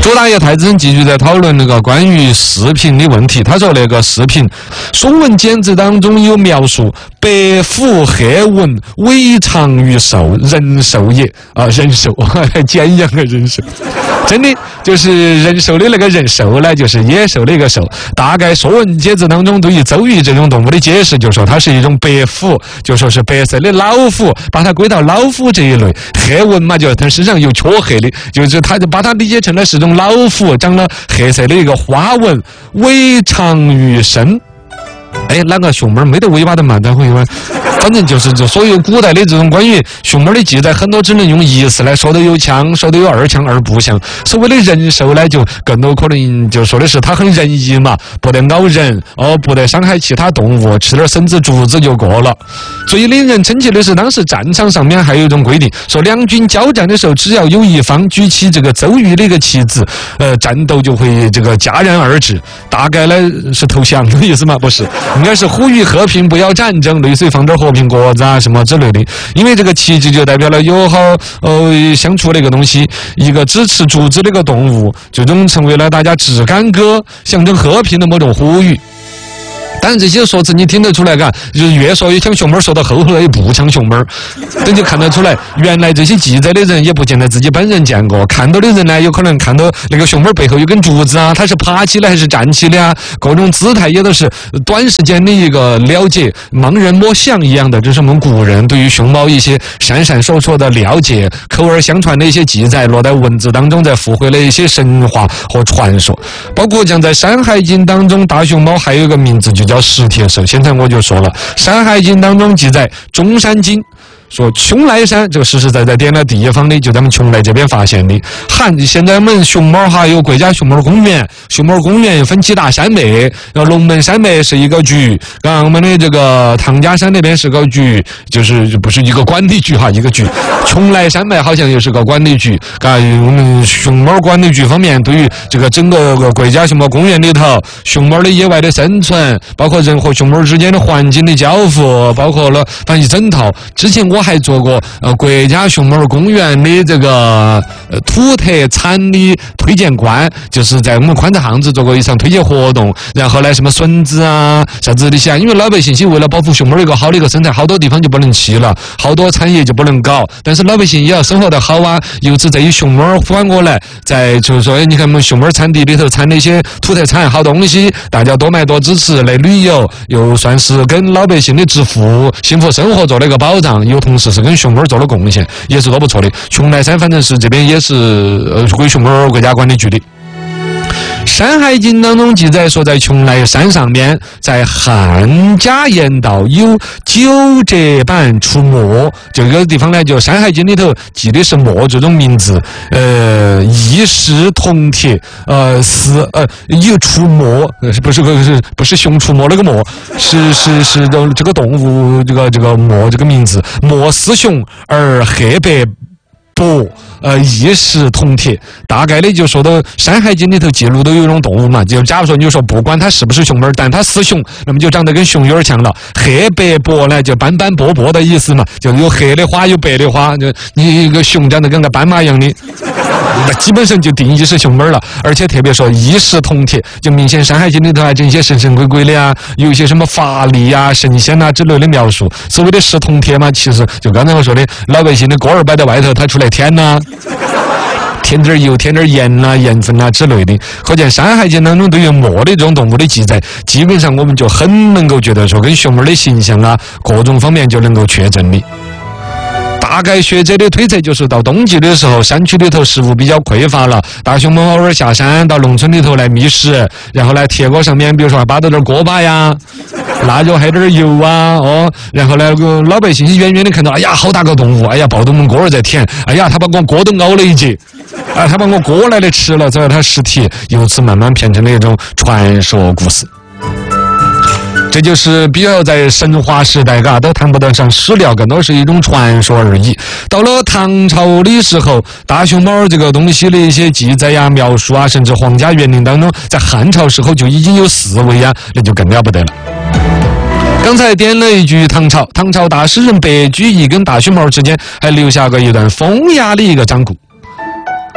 周大爷太子继续在讨论那个关于视频的问题。他说那个视频《说文解字》当中有描述白虎黑纹尾长于寿，人寿也人寿简阳的人寿，真的就是人寿的那个人寿呢，就是野兽的一个兽。大概《说文解字》当中对于周瑜这种动物的解释，就说它是一种白虎，就说是白色的老虎，把它归到老虎这一类。黑纹嘛，就是它身上有黢黑的，就是它就把它理解成了是种老虎，长了黑色的一个花纹，尾长于身。哎，哪个熊猫没得尾巴的嘛？待会儿，反正就是所有古代的这种关于熊猫的记载，很多只能用意思来说的有腔，说的有二腔而不详。所谓的人兽呢，就更多可能就说的是它很仁义嘛，不得咬人不得伤害其他动物，吃点绳子竹子就过了。最令人称奇的是，当时战场上面还有一种规定，说两军交战的时候，只要有一方举起这个周瑜的一个旗帜，战斗就会这个戛然而止。大概呢是投降的意思吗？不是。应该是呼吁和平，不要战争，类似于放点和平果子啊什么之类的。因为这个旗帜就代表了友好相处的一个东西，一个只吃竹子的一个动物，最终成为了大家炙甘歌，象征和平的某种呼吁。当然这些说辞你听得出来，嘎，就是越说越像熊猫，说到后来也不像熊猫，等就看得出来，原来这些记载的人也不见得自己本人见过，看到的人呢，有可能看到那个熊猫背后有根竹子啊，它是爬起来还是站起的啊，各种姿态也都是短时间的一个了解，盲人摸象一样的，这是我们古人对于熊猫一些闪闪烁烁的了解，口耳相传的一些记载，落在文字当中，再附会了一些神话和传说，包括像在《山海经》当中，大熊猫还有一个名字就叫石铁兽。现在我就说了，《山海经》当中记载中山经说邛崃山，这个实实在在点了地方的，就咱们邛崃这边发现的。现在我们熊猫哈有国家熊猫公园，熊猫公园分几大山脉，然后龙门山脉是一个局，我们的这个唐家山那边是个局，就是不是一个管理局哈，一个局。邛崃山脉好像又是个管理局。我们熊猫管理局方面对于这个整个国家熊猫公园里头熊猫的野外的生存，包括人和熊猫之间的环境的交互，包括了反正一整套。之前我还做过国家熊猫公园的这个土特产的推荐官，就是在我们宽窄巷子做过一场推荐活动，然后呢什么笋子啊啥子的些，因为老百姓是为了保护熊猫一个好的一个生态，好多地方就不能去了，好多产业就不能搞，但是老百姓也要生活得好啊。由此在以熊猫反过来，在就是说你看我们熊猫产地里头产那些土特产好东西，大家多买多支持来旅游，又算是跟老百姓的致富幸福生活做了一个保障，又同时是跟熊猫做了贡献，也是多不错的。邛崃山反正是这边也是归熊猫国家管理局的。《山海经》当中记载说，在邛崃山上面，在汉家言道有九折板出墨，这个地方呢，就《山海经》里头记的是墨这种名字，异是铜铁，有出墨，不是熊出没那个墨，是这个动物这个墨这个名字，墨似熊而黑白薄。异是铜铁，大概的就说到《山海经》里头记录都有一种动物嘛，就假如说你就说不管它是不是熊猫，但它是熊，那么就长得跟熊有点像了。黑白薄呢，就斑斑驳驳的意思嘛，就有黑的花有白的花，就你一个熊长得跟个斑马一样的，那基本上就定义是熊猫了。而且特别说异是铜铁，就明显《山海经》里头还整一些神神鬼鬼的啊，有一些什么法力啊、神仙啊之类的描述。所谓的石铜铁嘛，其实就刚才我说的，老百姓的锅儿摆在外头，他出来添呐。添点油、添点盐啊、盐分啊之类的，可见《山海经》当中对于墨的这种动物的记载，基本上我们就很能够觉得说跟熊猫的形象啊各种方面就能够确证的。大概学者的推测就是到冬季的时候，山区里头食物比较匮乏了，大熊猫偶尔下山到农村里头来觅食，然后来铁锅上面比如说还扒到点锅巴呀，腊肉还有点油啊然后呢老百姓远远的看到，哎呀好大个动物，哎呀抱着我们锅儿在舔，哎呀他把我锅都熬了一截，他把我锅来吃了，所以他尸体由此慢慢变成了一种传说故事。这就是比较在神话时代都谈不得上史料，更多是一种传说而已。到了唐朝的时候，大熊猫这个东西的一些记载呀、描述啊，甚至皇家园林当中，在汉朝时候就已经有4位啊，那就更了不得了。刚才点了一句唐朝大诗人白居易跟大熊猫之间还留下过一段风雅的一个掌故。李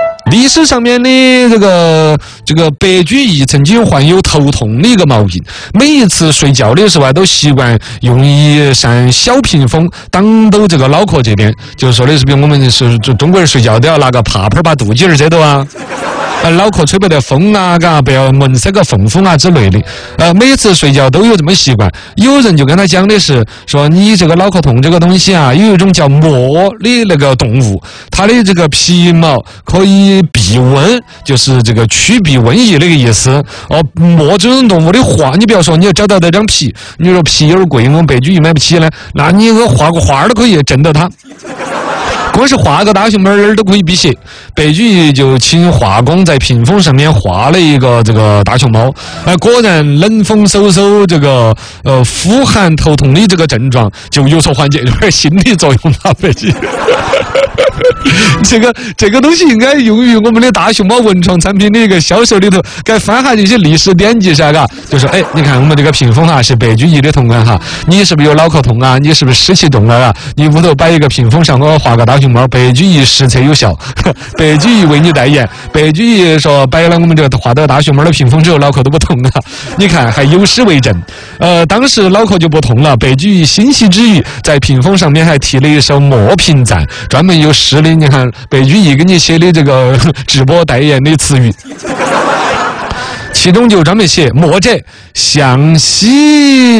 史上面的这个白居易曾经患有头痛的一个毛病，每一次睡觉的时候都习惯用一扇小屏风挡到这个脑壳这边，就是说的是比我们是中国人睡觉都要拿个帕帕把肚脐儿遮到啊。脑壳吹不得风啊，不要闷塞个缝缝啊之类的。每次睡觉都有这么习惯。有人就跟他讲的是说，你这个脑壳痛这个东西啊，有一种叫貘的那个动物，它的这个皮毛可以避瘟，就是这个驱避瘟疫那个意思。貘这种动物的话，你不要说你要找到这张皮，你说皮有点贵，我们白居易买不起呢，那你画个画都可以挣到它。光是画个大熊猫儿都可以辟邪，白居易就请画工在屏风上面画了一个这个大熊猫，果然冷风嗖嗖，这个肤寒头痛的这个症状就有所缓解，有点心理作用吧，白居易。这个东西应该用于我们的大熊猫文创产品的一个销售里头，该翻下这些历史典籍噻，嘎，就说你看我们这个屏风哈是白居易的同款哈，你是不是有脑壳痛啊？你是不是湿气重啊？你屋头摆一个屏风上，我画个大熊猫，白居易实测有效，白居易为你代言。白居易说摆了我们这个画的大熊猫的屏风之后，脑壳都不痛啊！你看还有诗为证。当时脑壳就不痛了，白居易欣喜之余，在屏风上面还题了一首《墨屏赞》，专门有诗的。你看白居易给你写的这个直播代言的词语，其中就专门写墨者向西。